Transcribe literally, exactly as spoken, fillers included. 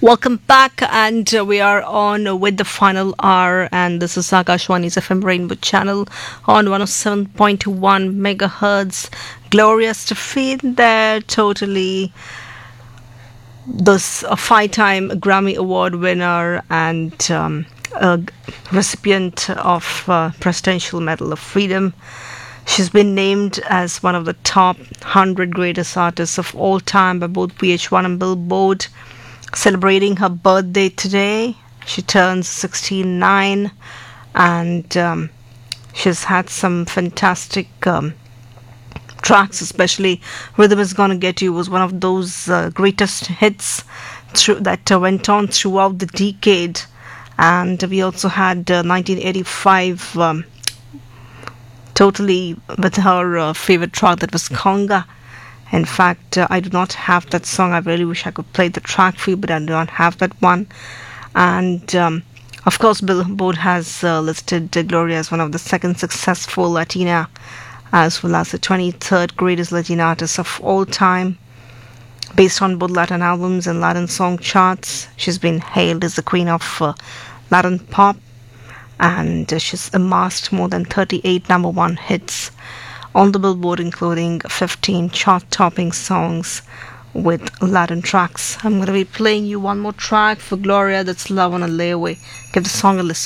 Welcome back, and uh, we are on with the final hour, and this is Akashwani's F M Rainbow channel on one oh seven point one megahertz. Gloria Estefan there, totally this a five-time Grammy Award winner and um, a recipient of uh, Presidential Medal of Freedom. She's been named as one of the top one hundred greatest artists of all time by both V H one and Billboard. Celebrating her birthday today. She turns sixty-nine, and um, she's had some fantastic um, tracks, especially Rhythm Is Gonna Get You was one of those uh, greatest hits through, that uh, went on throughout the decade. And we also had uh, nineteen eighty-five um, totally with her uh, favorite track, that was Conga. In fact, uh, I do not have that song. I really wish I could play the track for you, but I do not have that one. And um, of course, Billboard has uh, listed uh, Gloria as one of the second successful Latina, as well as the twenty-third greatest Latina artist of all time. Based on both Latin albums and Latin song charts, she's been hailed as the queen of uh, Latin pop, and uh, she's amassed more than thirty-eight number one hits on the Billboard, including fifteen chart-topping songs with Latin tracks. I'm going to be playing you one more track for Gloria. That's Love on a Layaway. Give the song a listen.